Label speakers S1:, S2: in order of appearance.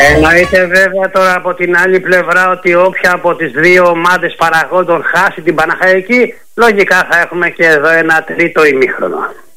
S1: Εννοείται βέβαια τώρα από την άλλη πλευρά ότι όποια από τις δύο ομάδες παραγόντων χάσει την Παναχαϊκή, λογικά θα έχουμε και εδώ ένα τρίτο ημίχρονο.